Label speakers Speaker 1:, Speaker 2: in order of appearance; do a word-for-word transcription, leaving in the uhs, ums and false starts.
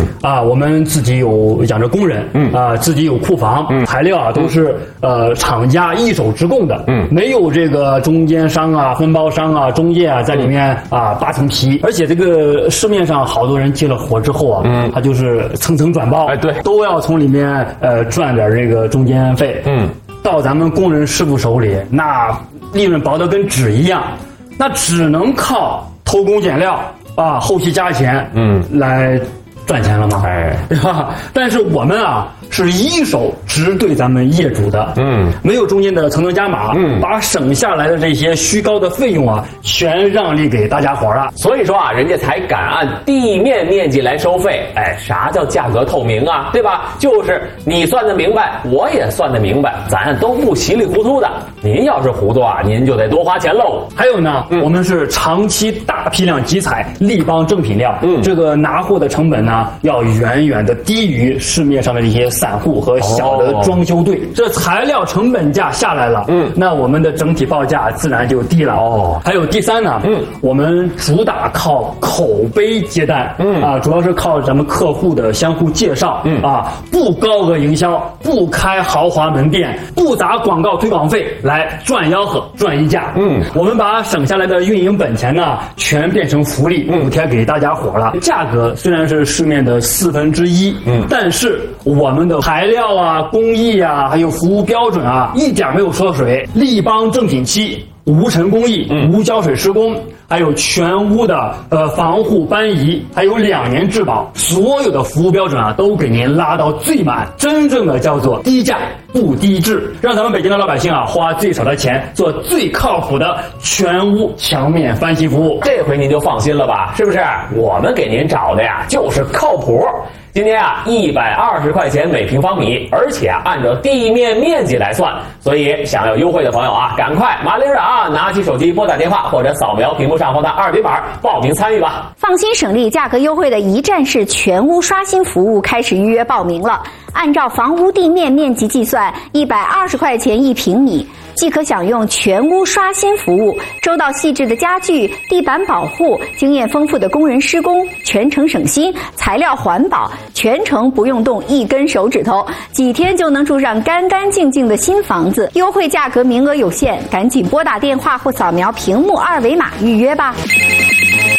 Speaker 1: 啊，我们自己有养着工人，嗯啊，自己有库房，嗯，材料啊都是呃厂家一手直供的，嗯，没有这个中间商啊、分包商啊、中介啊在里面啊扒层皮，而且这个市面上好多人接了活之后啊，嗯，他就是层层转包，哎，对，都要从里面呃赚点这个中间费，嗯，到咱们工人师傅手里，那利润薄得跟纸一样，那只能靠偷工减料啊，后期加钱，嗯，来赚钱了吗？哎，对吧？但是我们啊，是一手直对咱们业主的，嗯，没有中间的层层加码，嗯，把省下来的这些虚高的费用啊，全让利给大家伙了。
Speaker 2: 所以说啊，人家才敢按地面面积来收费。哎，啥叫价格透明啊？对吧？就是你算得明白，我也算得明白，咱都不稀里糊涂的。您要是糊涂啊，您就得多花钱喽。
Speaker 1: 还有呢，嗯、我们是长期大批量集采立邦正品料，嗯，这个拿货的成本呢，要远远的低于市面上的这些散户和小的装修队。哦、这材料成本价下来了，嗯，那我们的整体报价自然就低了。哦，还有第三呢，嗯，我们主打靠口碑接单，嗯啊，主要是靠咱们客户的相互介绍，嗯啊，不高额营销，不开豪华门店，不砸广告推广费来赚吆喝赚溢价。嗯，我们把省下来的运营本钱呢，全变成福利补贴给大家伙了。价格虽然是市面的四分之一，嗯，但是我们的材料啊、工艺啊，还有服务标准啊，一点没有缩水。立邦正品漆，无尘工艺，嗯、无胶水施工，还有全屋的呃防护搬移，还有两年质保，所有的服务标准啊都给您拉到最满，真正的叫做低价不低质，让咱们北京的老百姓啊花最少的钱做最靠谱的全屋墙面翻新服务。
Speaker 2: 这回您就放心了吧？是不是？我们给您找的呀就是靠谱。今天啊，一百二十块钱每平方米，而且啊，按照地面面积来算，所以想要优惠的朋友啊，赶快麻利儿啊，拿起手机拨打电话或者扫描屏幕上方的二维码报名参与吧。
Speaker 3: 放心省力，价格优惠的一站式全屋刷新服务开始预约报名了。按照房屋地面面积计算，一百二十块钱一平米，即可享用全屋刷新服务，周到细致的家具、地板保护，经验丰富的工人施工，全程省心，材料环保，全程不用动一根手指头，几天就能住上干干净净的新房子。优惠价格名额有限，赶紧拨打电话或扫描屏幕二维码预约吧。